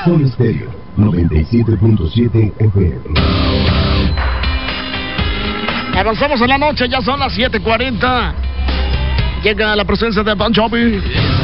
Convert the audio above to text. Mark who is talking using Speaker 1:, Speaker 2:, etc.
Speaker 1: Sol Stereo 97.7 FM.
Speaker 2: Avanzamos en la noche, ya son las 7:40. Llega la presencia de Bon Jovi.